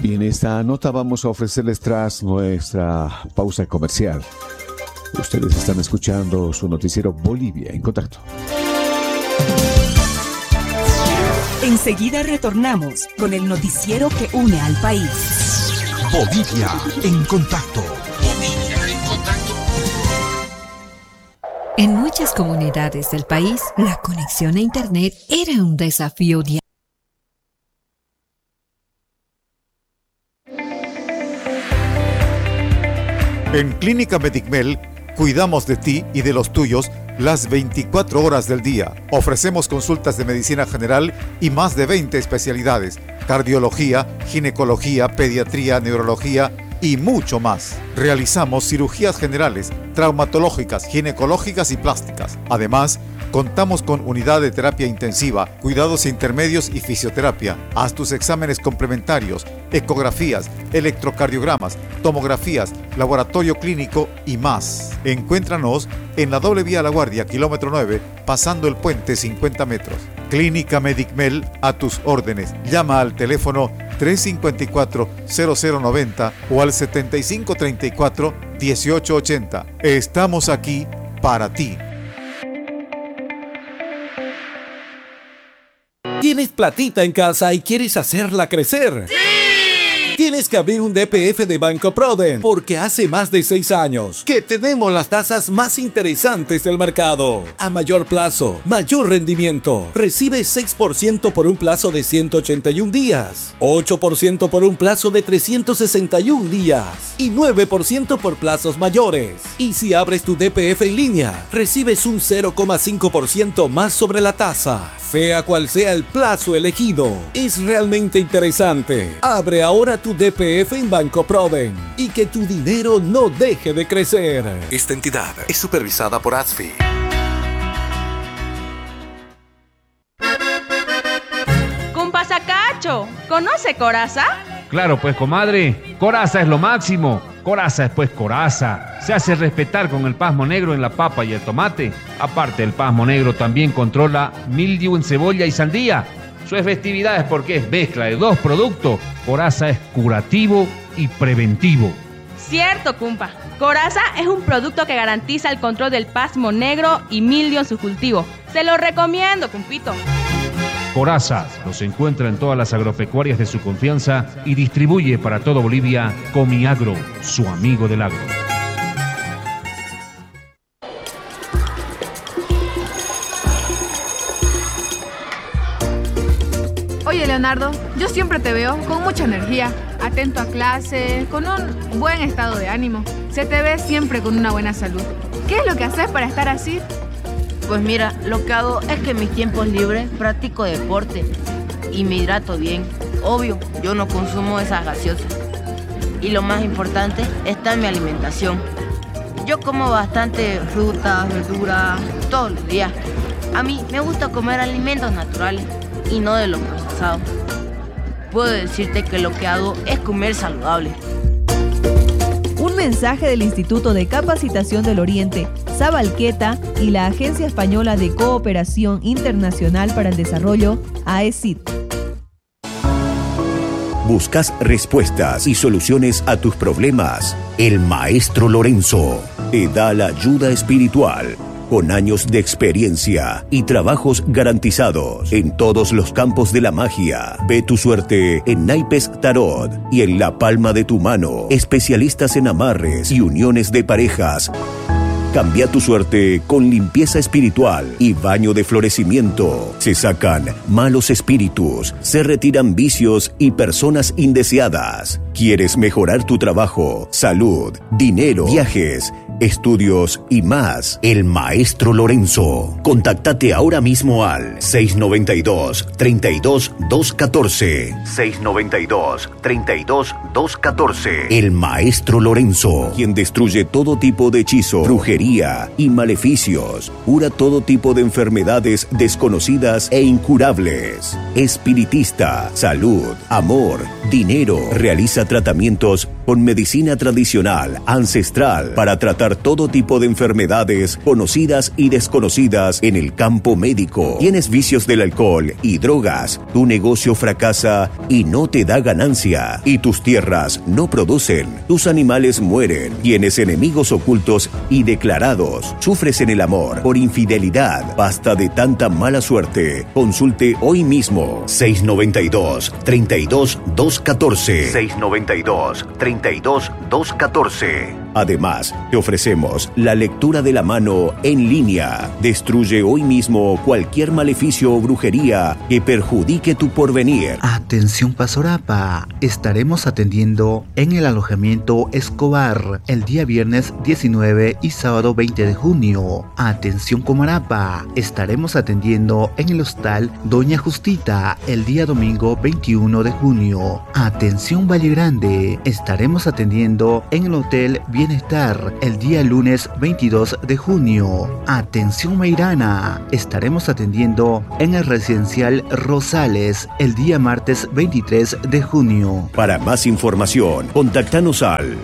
Bien, esta nota vamos a ofrecerles tras nuestra pausa comercial. Ustedes están escuchando su noticiero Bolivia en Contacto. Enseguida retornamos con el noticiero que une al país. Bolivia en Contacto. Bolivia en Contacto. En muchas comunidades del país, la conexión a Internet era un desafío diario. En Clínica Medicmel cuidamos de ti y de los tuyos las 24 horas del día. Ofrecemos consultas de medicina general y más de 20 especialidades: cardiología, ginecología, pediatría, neurología y mucho más. Realizamos cirugías generales, traumatológicas, ginecológicas y plásticas. Además, contamos con unidad de terapia intensiva, cuidados intermedios y fisioterapia. Haz tus exámenes complementarios, ecografías, electrocardiogramas, tomografías, laboratorio clínico y más. Encuéntranos en la doble vía La Guardia, kilómetro 9, pasando el puente 50 metros. Clínica Medicmel, a tus órdenes. Llama al teléfono 354-0090 o al 7534-1880. Estamos aquí para ti. ¿Tienes platita en casa y quieres hacerla crecer? ¡Sí! Tienes que abrir un DPF de Banco Proden, porque hace más de 6 años que tenemos las tasas más interesantes del mercado. A mayor plazo, mayor rendimiento. Recibe 6% por un plazo de 181 días, 8% por un plazo de 361 días y 9% por plazos mayores. Y si abres tu DPF en línea, recibes un 0,5% más sobre la tasa. Sea cual sea el plazo elegido, es realmente interesante. Abre ahora tu DPF en Banco Proden y que tu dinero no deje de crecer. Esta entidad es supervisada por ASFI. Compa Sacacho, ¿conoce Coraza? Claro, pues, comadre, Coraza es lo máximo. Coraza es pues Coraza. Se hace respetar con el pasmo negro en la papa y el tomate. Aparte, el pasmo negro también controla mildiu en cebolla y sandía. Su efectividad es porque es mezcla de 2 productos. Coraza es curativo y preventivo. Cierto, compa. Coraza es un producto que garantiza el control del pasmo negro y mildio en su cultivo. Se lo recomiendo, compito. Coraza los encuentra en todas las agropecuarias de su confianza y distribuye para todo Bolivia Comiagro, su amigo del agro. Oye, Leonardo, yo siempre te veo con mucha energía, atento a clase, con un buen estado de ánimo. Se te ve siempre con una buena salud. ¿Qué es lo que haces para estar así? Pues mira, lo que hago es que en mis tiempos libres practico deporte y me hidrato bien. Obvio, yo no consumo esas gaseosas. Y lo más importante está en mi alimentación. Yo como bastante frutas, verduras, todos los días. A mí me gusta comer alimentos naturales y no de los procesados. Puedo decirte que lo que hago es comer saludable. Un mensaje del Instituto de Capacitación del Oriente, Sabalqueta y la Agencia Española de Cooperación Internacional para el Desarrollo, AECID. ¿Buscas respuestas y soluciones a tus problemas? El Maestro Lorenzo te da la ayuda espiritual, con años de experiencia y trabajos garantizados en todos los campos de la magia. Ve tu suerte en naipes tarot y en la palma de tu mano. Especialistas en amarres y uniones de parejas. Cambia tu suerte con limpieza espiritual y baño de florecimiento. Se sacan malos espíritus, se retiran vicios y personas indeseadas. ¿Quieres mejorar tu trabajo, salud, dinero, viajes, estudios y más? El Maestro Lorenzo. Contáctate ahora mismo al 692-32-214. 692-32-214. El Maestro Lorenzo, quien destruye todo tipo de hechizo, brujería brujería y maleficios. Cura todo tipo de enfermedades desconocidas e incurables. Espiritista, salud, amor, dinero. Realiza tratamientos con medicina tradicional, ancestral, para tratar todo tipo de enfermedades conocidas y desconocidas en el campo médico. ¿Tienes vicios del alcohol y drogas? Tu negocio fracasa y no te da ganancia. Y tus tierras no producen. Tus animales mueren. Tienes enemigos ocultos y declarados. Sufres en el amor por infidelidad. Basta de tanta mala suerte. Consulte hoy mismo. 692-32-214. 692-32-214. Además, te ofrecemos la lectura de la mano en línea. Destruye hoy mismo cualquier maleficio o brujería que perjudique tu porvenir. Atención Pasorapa, estaremos atendiendo en el alojamiento Escobar el día viernes 19 y sábado 20 de junio. Atención Comarapa, estaremos atendiendo en el hostal Doña Justita el día domingo 21 de junio. Atención Valle Grande, estaremos atendiendo en el hotel Bienestar el día lunes 22 de junio. Atención Meirana, estaremos atendiendo en el residencial Rosales el día martes 23 de junio. Para más información, contáctanos al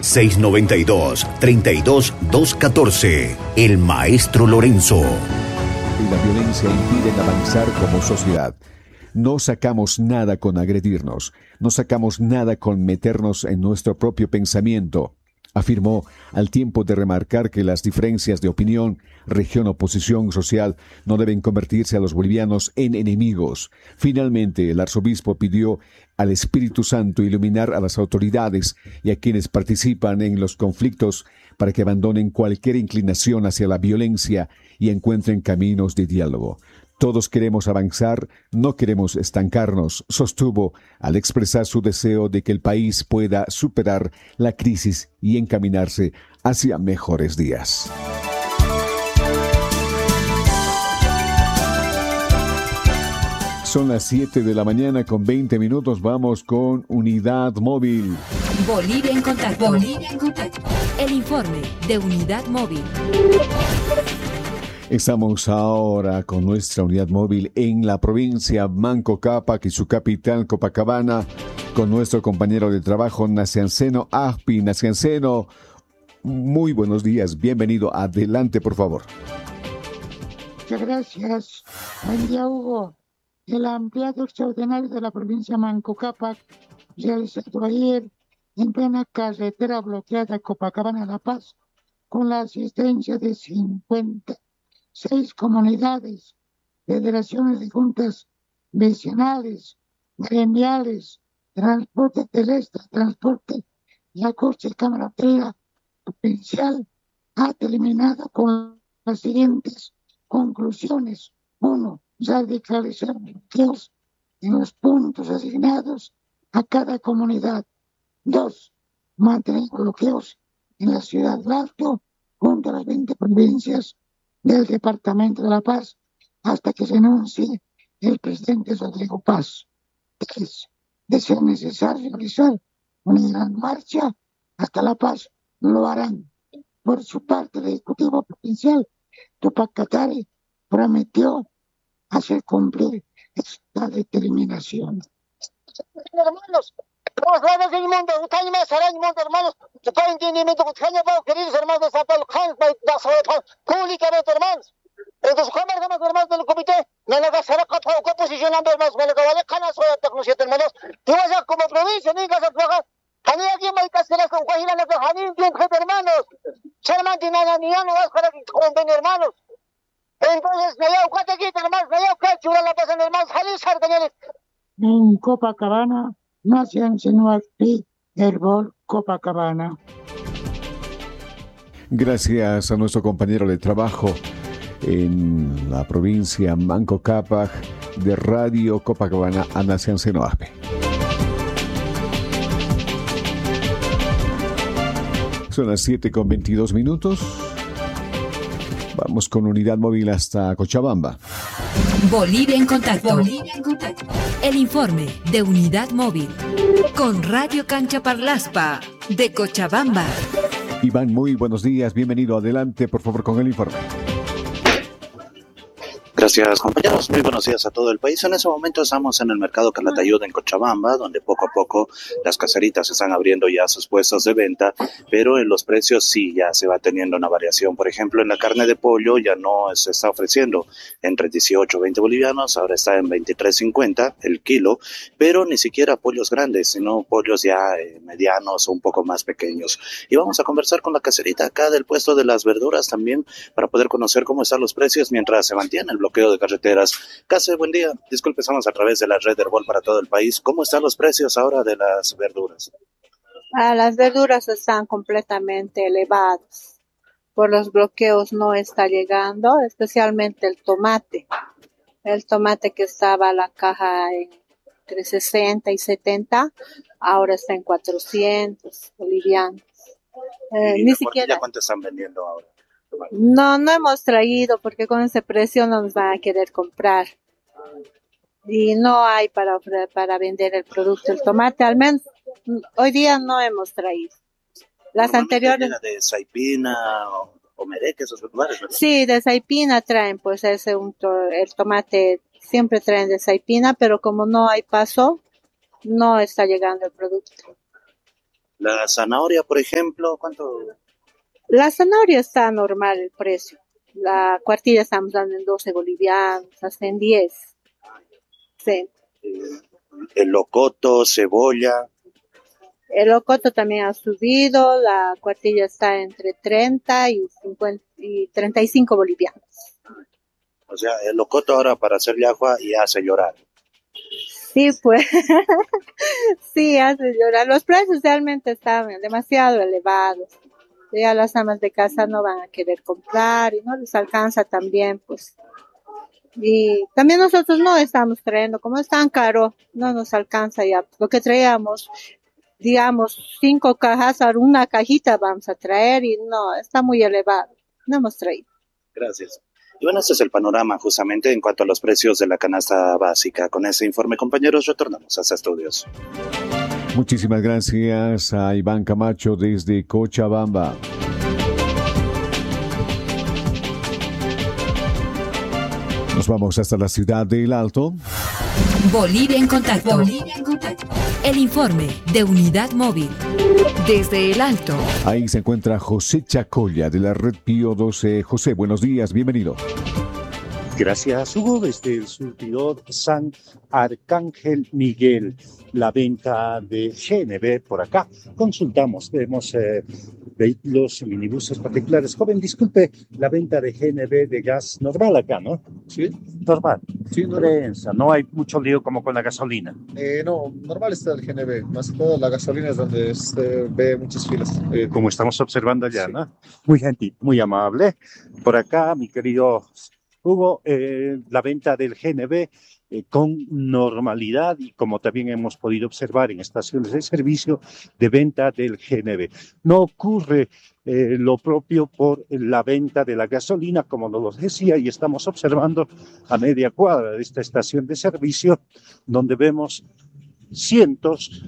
692-32-214. El Maestro Lorenzo. La violencia impide avanzar como sociedad. No sacamos nada con agredirnos, no sacamos nada con meternos en nuestro propio pensamiento, afirmó al tiempo de remarcar que las diferencias de opinión, región o posición social no deben convertirse a los bolivianos en enemigos. Finalmente, el arzobispo pidió al Espíritu Santo iluminar a las autoridades y a quienes participan en los conflictos para que abandonen cualquier inclinación hacia la violencia y encuentren caminos de diálogo. Todos queremos avanzar, no queremos estancarnos, sostuvo al expresar su deseo de que el país pueda superar la crisis y encaminarse hacia mejores días. Son las 7 de la mañana con 20 minutos. Vamos con Unidad Móvil. Bolivia en contacto. Bolivia en contacto. El informe de Unidad Móvil. Estamos ahora con nuestra unidad móvil en la provincia Manco Cápac y su capital Copacabana, con nuestro compañero de trabajo Nacianceno Aspi. Nacianceno, muy buenos días, bienvenido, adelante por favor. Muchas gracias. Buen día, Hugo. El ampliado extraordinario de la provincia Manco Cápac, realizado ayer en plena carretera bloqueada Copacabana-La Paz, con la asistencia de 56 comunidades, federaciones de juntas vecinales, gremiales, transporte terrestre, transporte la Corte Cámara Obrera Provincial ha terminado con las siguientes conclusiones. 1. Radicalizar bloqueos en los puntos asignados a cada comunidad. 2. Mantener bloqueos en la ciudad del Alto junto a las 20 provincias del Departamento de La Paz hasta que se anuncie el presidente Rodrigo Paz. 3. De ser necesario realizar una gran marcha hasta La Paz, lo harán. Por su parte, el Ejecutivo Provincial Tupac Katari prometió hacer cumplir esta determinación. Hermanos, hermanos del mundo, hermanos, queridos hermanos de San Paulo, públicamente, hermanos. Entonces, ¿cómo hermanos del comité? No le vas a posicionando, hermanos, me lo que vale canas o hermanos. Tú vas a como provincia, ni vas a trabajar. Hani aquí me casas con Guajira, no Hani hermanos. Charmante nada ni no vas para que compren hermanos. Entonces, me llevo cuatequita, hermanos, me llevo cachura la pasan hermanos, Hani sardañales. En Copacabana, Nacianceno Aspi, Herbol Copacabana. Gracias a nuestro compañero de trabajo en la provincia Manco Cápac de Radio Copacabana, a Nacianceno Aspi. Son las 7:22. Vamos con unidad móvil hasta Cochabamba. Bolivia en contacto. Bolivia en contacto. El informe de unidad móvil con Radio Cancha Parlaspa de Cochabamba. Iván, muy buenos días, bienvenido. Adelante, por favor, con el informe. Gracias, compañeros. Muy buenos días a todo el país. En ese momento estamos en el mercado Calatayud en Cochabamba, donde poco a poco las caseritas están abriendo ya sus puestos de venta, pero en los precios sí ya se va teniendo una variación. Por ejemplo, en la carne de pollo ya no se está ofreciendo entre 18 o 20 bolivianos, ahora está en 23.50 el kilo, pero ni siquiera pollos grandes, sino pollos ya medianos o un poco más pequeños. Y vamos a conversar con la caserita acá del puesto de las verduras también para poder conocer cómo están los precios mientras se mantiene el bloqueo de carreteras. Case, buen día. Disculpe, estamos a través de la red Herbol para todo el país. ¿Cómo están los precios ahora de las verduras? Las verduras están completamente elevadas. Por los bloqueos no está llegando, especialmente el tomate. El tomate que estaba la caja entre 60 y 70, ahora está en 400 bolivianos. Ni siquiera. ¿Cuánto están vendiendo ahora? No hemos traído porque con ese precio no nos van a querer comprar. Y no hay para vender el producto, el tomate, al menos hoy día no hemos traído. Las anteriores. ¿De Saipina o Mereque, esos lugares, ¿verdad? Sí, de Saipina traen, pues el tomate siempre traen de Saipina, pero como no hay paso, no está llegando el producto. La zanahoria, por ejemplo, ¿cuánto? La zanahoria está normal el precio. La cuartilla estamos dando en 12 bolivianos, hasta en 10. Sí. El locoto, cebolla. El locoto también ha subido, la cuartilla está entre 30 y 50 y 35 bolivianos. O sea, el locoto ahora para hacer yahua y hace llorar. Sí, pues. Sí, hace llorar. Los precios realmente están demasiado elevados. Ya las amas de casa no van a querer comprar y no les alcanza también, pues. Y también nosotros no estamos trayendo, como es tan caro, no nos alcanza ya. Lo que traíamos, digamos, 5 cajas, ahora una cajita vamos a traer y no, está muy elevado. No hemos traído. Gracias. Y bueno, este es el panorama justamente en cuanto a los precios de la canasta básica. Con ese informe, compañeros, retornamos a estudios. Muchísimas gracias a Iván Camacho desde Cochabamba. Nos vamos hasta la ciudad de El Alto. Bolivia en contacto. El informe de Unidad Móvil. Desde El Alto. Ahí se encuentra José Chacolla de la red Pío 12. José, buenos días, bienvenido. Gracias, Hugo, desde el surtidor San Arcángel Miguel, la venta de GNB por acá. Consultamos, vemos vehículos, minibuses particulares. Joven, disculpe, la venta de GNB de gas normal acá, ¿no? Sí. Normal. Sí, normal. Prensa, no hay mucho lío como con la gasolina. No, normal está el GNB, más que todo la gasolina es donde se ve muchas filas. Como estamos observando allá, sí. ¿no? Muy gentil, muy amable. Por acá, mi querido Hugo, la venta del GNB con normalidad y como también hemos podido observar en estaciones de servicio de venta del GNB. No ocurre lo propio por la venta de la gasolina, como nos lo decía, y estamos observando a media cuadra de esta estación de servicio, donde vemos cientos,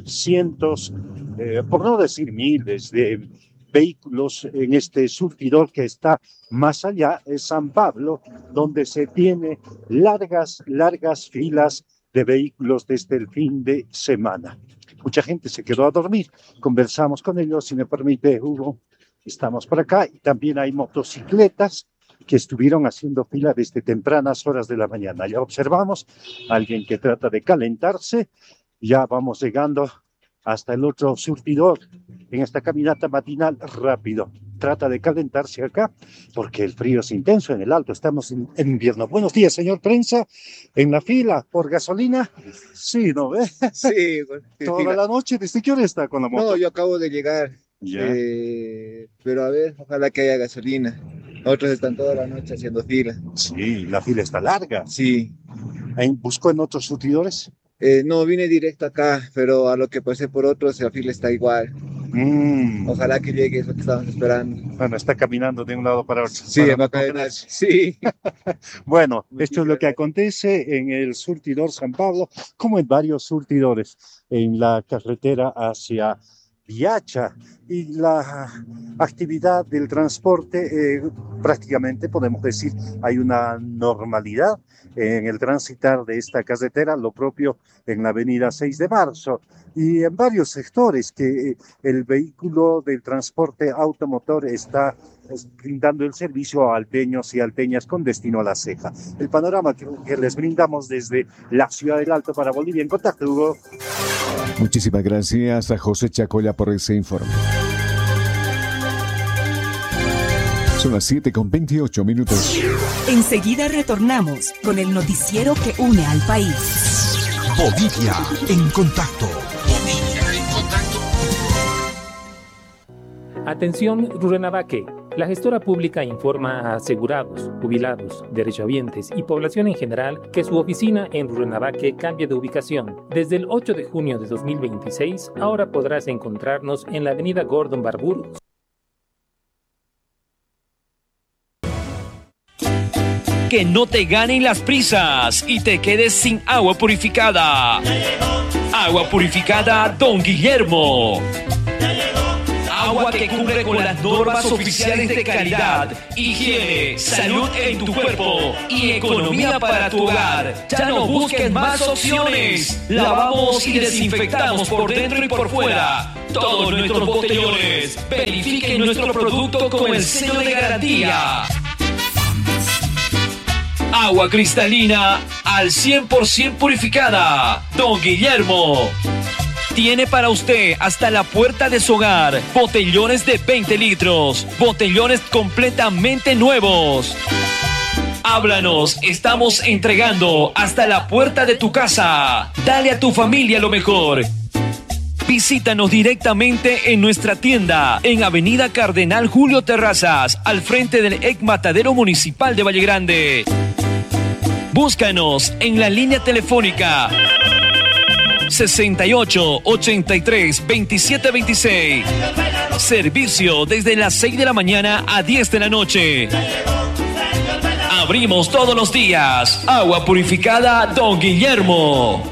por no decir miles de vehículos en este surtidor que está más allá de San Pablo, donde se tiene largas filas de vehículos desde el fin de semana. Mucha gente se quedó a dormir, conversamos con ellos, si me permite, Hugo, estamos por acá, y también hay motocicletas que estuvieron haciendo fila desde tempranas horas de la mañana. Ya observamos a alguien que trata de calentarse, ya vamos llegando hasta el otro surtidor en esta caminata matinal rápido. Trata de calentarse acá porque el frío es intenso en El Alto. Estamos en invierno. Buenos días, señor Prensa. ¿En la fila por gasolina? Sí, ¿no ve? Sí. Toda la noche. ¿Desde qué hora está con la moto? No, yo acabo de llegar. Ya. Pero a ver, ojalá que haya gasolina. Otros están toda la noche haciendo fila. Sí, la fila está larga. Sí. ¿Buscó en otros surtidores? No, vine directo acá, pero a lo que pasé por otros, la fila está igual. Ojalá que llegue eso que estábamos esperando. Bueno, está caminando de un lado para otro. Sí, para va a caer. Sí. Bueno, esto es lo que acontece en el surtidor San Pablo, como en varios surtidores en la carretera hacia Viacha, y la actividad del transporte prácticamente podemos decir hay una normalidad en el transitar de esta carretera, lo propio en la avenida 6 de marzo y en varios sectores que el vehículo del transporte automotor está brindando el servicio a alteños y alteñas con destino a La Ceja. El panorama que les brindamos desde la ciudad del Alto para Bolivia en Contacto, Hugo. Muchísimas gracias a José Chacoya por ese informe. Son las 7:28. Enseguida retornamos con el noticiero que une al país. Bolivia en contacto. Atención Rurrenabaque. La gestora pública informa a asegurados, jubilados, derechohabientes y población en general que su oficina en Rurrenabaque cambia de ubicación. Desde el 8 de junio de 2026, ahora podrás encontrarnos en la avenida Gordon Barburos. Que no te ganen las prisas y te quedes sin agua purificada. Agua purificada Don Guillermo. Agua que cumple con las normas oficiales de calidad, higiene, salud en tu cuerpo y economía para tu hogar. Ya no busques más opciones. Lavamos y desinfectamos por dentro y por fuera todos nuestros botellones. Verifiquen nuestro producto con el sello de garantía. Agua cristalina al 100% purificada. Don Guillermo tiene para usted hasta la puerta de su hogar botellones de 20 litros, botellones completamente nuevos. Háblanos, estamos entregando hasta la puerta de tu casa. Dale a tu familia lo mejor. Visítanos directamente en nuestra tienda en Avenida Cardenal Julio Terrazas, al frente del EC Matadero Municipal de Valle Grande. Búscanos en la línea telefónica 68 83 27 26. Servicio desde las 6 de la mañana a 10 de la noche. Abrimos todos los días. Agua purificada Don Guillermo.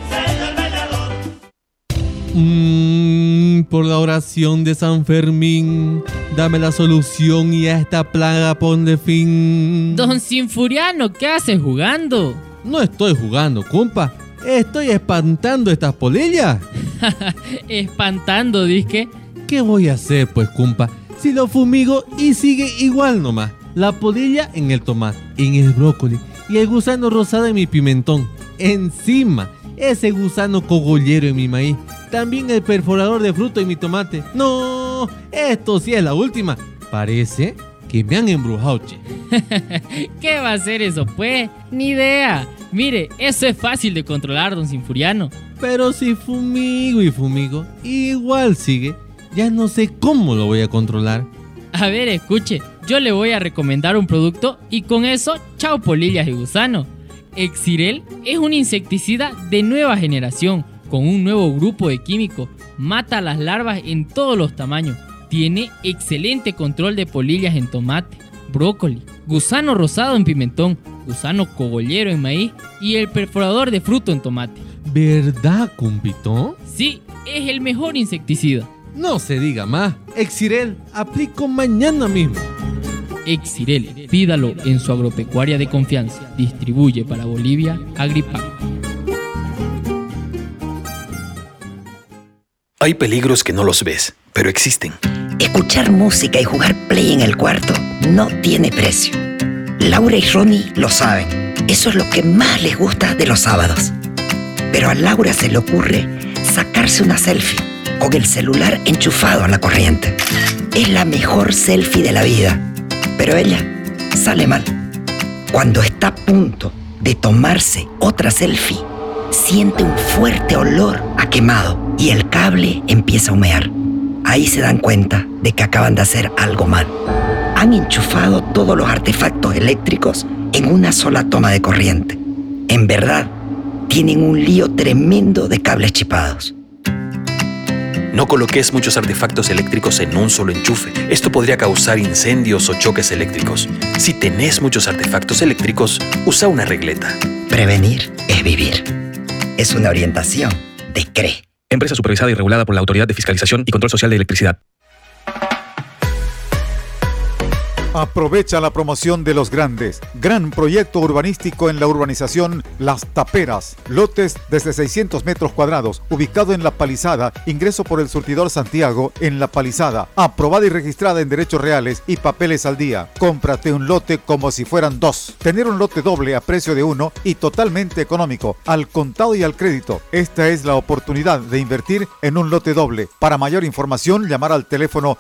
Por la oración de San Fermín, dame la solución y a esta plaga ponle fin. Don Sinfuriano, ¿qué haces jugando? No estoy jugando, compa. Estoy espantando estas polillas. Espantando, disque. ¿Qué voy a hacer, pues, compa? Si lo fumigo y sigue igual nomás. La polilla en el tomate, en el brócoli y el gusano rosado en mi pimentón. Encima, ese gusano cogollero en mi maíz. También el perforador de fruto en mi tomate. No, esto sí es la última. Parece que me han embrujado, che. ¿Qué va a ser eso, pues? Ni idea. Mire, eso es fácil de controlar, don Sinfuriano. Pero si fumigo y fumigo, igual sigue. Ya no sé cómo lo voy a controlar. A ver, escuche, yo le voy a recomendar un producto y con eso, chao polillas y gusano. Exirel es un insecticida de nueva generación, con un nuevo grupo de químicos. Mata a las larvas en todos los tamaños. Tiene excelente control de polillas en tomate, brócoli, gusano rosado en pimentón, gusano cogollero en maíz y el perforador de fruto en tomate. ¿Verdad, compito? Sí, es el mejor insecticida. No se diga más. Exirel, aplico mañana mismo. Exirel, pídalo en su agropecuaria de confianza. Distribuye para Bolivia Agripac. Hay peligros que no los ves, pero existen. Escuchar música y jugar Play en el cuarto no tiene precio. Laura y Ronnie lo saben. Eso es lo que más les gusta de los sábados. Pero a Laura se le ocurre sacarse una selfie con el celular enchufado a la corriente. Es la mejor selfie de la vida, pero ella sale mal. Cuando está a punto de tomarse otra selfie, siente un fuerte olor a quemado y el cable empieza a humear. Ahí se dan cuenta de que acaban de hacer algo mal. Han enchufado todos los artefactos eléctricos en una sola toma de corriente. En verdad, tienen un lío tremendo de cables chipados. No coloques muchos artefactos eléctricos en un solo enchufe. Esto podría causar incendios o choques eléctricos. Si tenés muchos artefactos eléctricos, usa una regleta. Prevenir es vivir. Es una orientación de CRE. Empresa supervisada y regulada por la Autoridad de Fiscalización y Control Social de Electricidad. Aprovecha la promoción de Los Grandes. Gran proyecto urbanístico en la urbanización Las Taperas. Lotes desde 600 metros cuadrados, ubicado en La Palizada, ingreso por el surtidor Santiago en La Palizada. Aprobada y registrada en derechos reales y papeles al día. Cómprate un lote como si fueran dos. Tener un lote doble a precio de uno y totalmente económico, al contado y al crédito. Esta es la oportunidad de invertir en un lote doble. Para mayor información, llamar al teléfono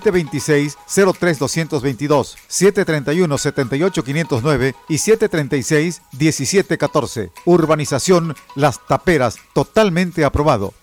726-03222. 731-78-509 y 736-1714. Urbanización Las Taperas, totalmente aprobado.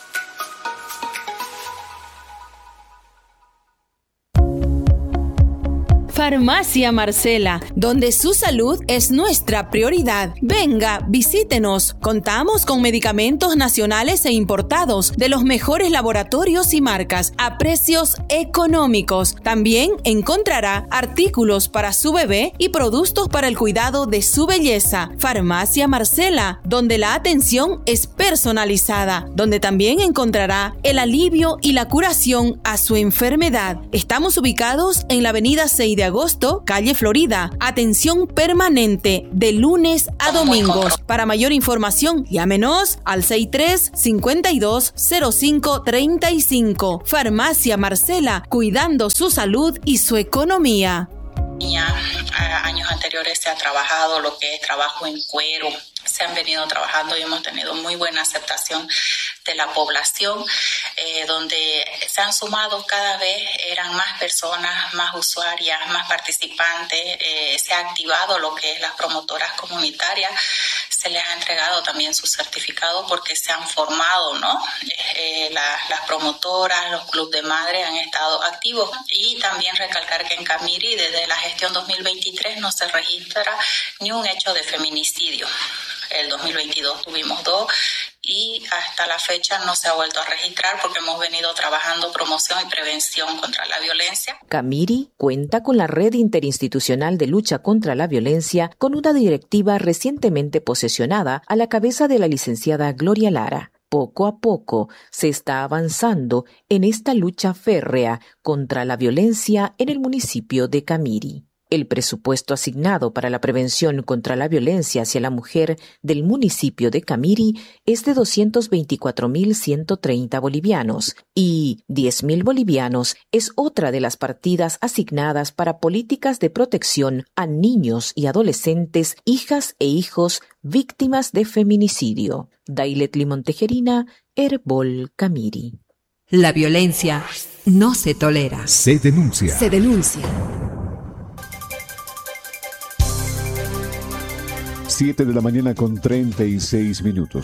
Farmacia Marcela, donde su salud es nuestra prioridad. Venga, visítenos. Contamos con medicamentos nacionales e importados de los mejores laboratorios y marcas a precios económicos. También encontrará artículos para su bebé y productos para el cuidado de su belleza. Farmacia Marcela, donde la atención es personalizada, donde también encontrará el alivio y la curación a su enfermedad. Estamos ubicados en la avenida 6 de agosto, calle Florida. Atención permanente de lunes a domingos. Para mayor información, llámenos al 63-52-05-35. Farmacia Marcela, cuidando su salud y su economía. Años anteriores se ha trabajado lo que es trabajo en cuero. Se han venido trabajando y hemos tenido muy buena aceptación de la población, donde se han sumado cada vez, eran más personas, más usuarias, más participantes, se ha activado lo que es las promotoras comunitarias, se les ha entregado también su certificado porque se han formado, ¿no? Las promotoras, los clubes de madres han estado activos, y también recalcar que en Camiri desde la gestión 2023 no se registra ni un hecho de feminicidio. El 2022 tuvimos 2 y hasta la fecha no se ha vuelto a registrar porque hemos venido trabajando promoción y prevención contra la violencia. Camiri cuenta con la Red Interinstitucional de Lucha contra la Violencia, con una directiva recientemente posesionada a la cabeza de la licenciada Gloria Lara. Poco a poco se está avanzando en esta lucha férrea contra la violencia en el municipio de Camiri. El presupuesto asignado para la prevención contra la violencia hacia la mujer del municipio de Camiri es de 224.130 bolivianos y 10.000 bolivianos es otra de las partidas asignadas para políticas de protección a niños y adolescentes, hijas e hijos víctimas de feminicidio. Dailet Limón Tejerina, Herbol Camiri. La violencia no se tolera. Se denuncia. Se denuncia. 7 de la mañana con 36 minutos.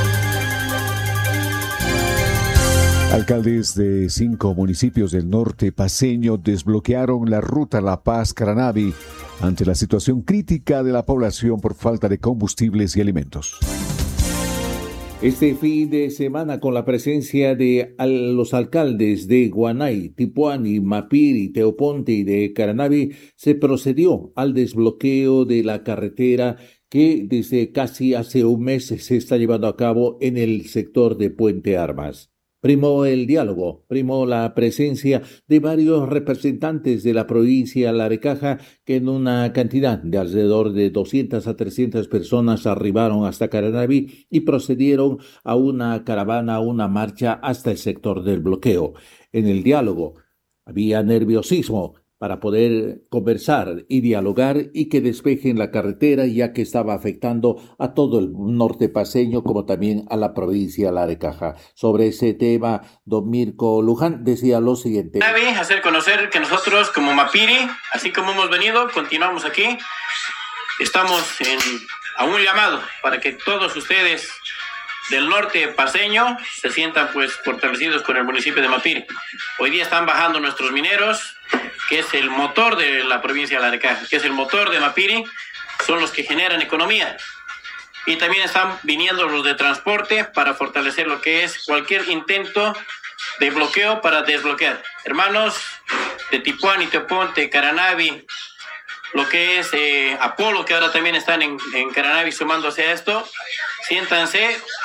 Alcaldes de 5 municipios del norte paceño desbloquearon la ruta La Paz-Caranavi ante la situación crítica de la población por falta de combustibles y alimentos. Este fin de semana, con la presencia de los alcaldes de Guanay, Tipuani, Mapiri, Teoponte y de Caranavi, se procedió al desbloqueo de la carretera que desde casi hace un mes se está llevando a cabo en el sector de Puente Armas. Primó el diálogo, primó la presencia de varios representantes de la provincia de Larecaja, que en una cantidad de alrededor de 200 a 300 personas arribaron hasta Caranavi y procedieron a una caravana, a una marcha hasta el sector del bloqueo. En el diálogo había nerviosismo para poder conversar y dialogar y que despejen la carretera, ya que estaba afectando a todo el norte paceño como también a la provincia de Larecaja. Sobre ese tema, don Mirko Luján decía lo siguiente. Hacer conocer que nosotros como Mapiri, así como hemos venido, continuamos aquí. Estamos a un llamado para que todos ustedes del norte paceño se sientan pues fortalecidos con el municipio de Mapiri. Hoy día están bajando nuestros mineros, que es el motor de la provincia de Larecaja, que es el motor de Mapiri, son los que generan economía. Y también están viniendo los de transporte para fortalecer lo que es cualquier intento de bloqueo para desbloquear. Hermanos de Tipuani, Teoponte, Caranavi, lo que es Apolo, que ahora también están en Caranavi sumándose a esto, siéntanse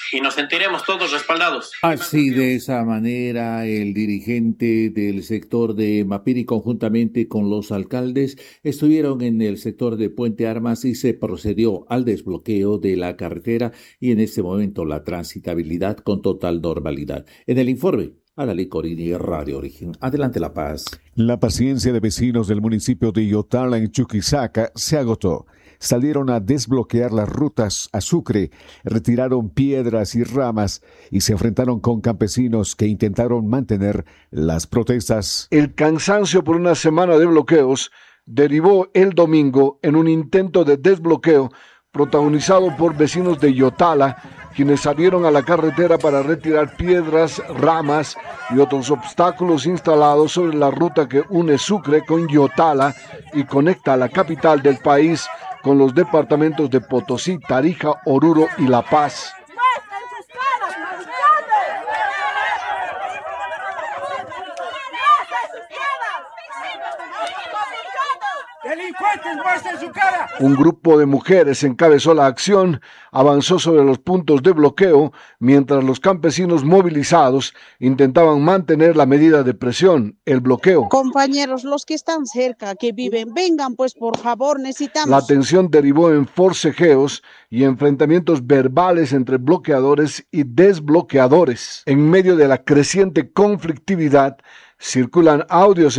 y nos sentiremos todos respaldados. Así, de esa manera, el dirigente del sector de Mapiri, conjuntamente con los alcaldes, estuvieron en el sector de Puente Armas y se procedió al desbloqueo de la carretera y en este momento la transitabilidad con total normalidad. En el informe, Adalí Corini, Radio Origen. Adelante, La Paz. La paciencia de vecinos del municipio de Yotala, en Chuquisaca, se agotó. Salieron a desbloquear las rutas a Sucre, retiraron piedras y ramas y se enfrentaron con campesinos que intentaron mantener las protestas. El cansancio por una semana de bloqueos derivó el domingo en un intento de desbloqueo protagonizado por vecinos de Yotala, quienes salieron a la carretera para retirar piedras, ramas y otros obstáculos instalados sobre la ruta que une Sucre con Yotala y conecta a la capital del país con los departamentos de Potosí, Tarija, Oruro y La Paz. Un grupo de mujeres encabezó la acción, avanzó sobre los puntos de bloqueo, mientras los campesinos movilizados intentaban mantener la medida de presión, el bloqueo. Compañeros, los que están cerca, que viven, vengan pues por favor, necesitamos. La tensión derivó en forcejeos y enfrentamientos verbales entre bloqueadores y desbloqueadores. En medio de la creciente conflictividad, circulan audios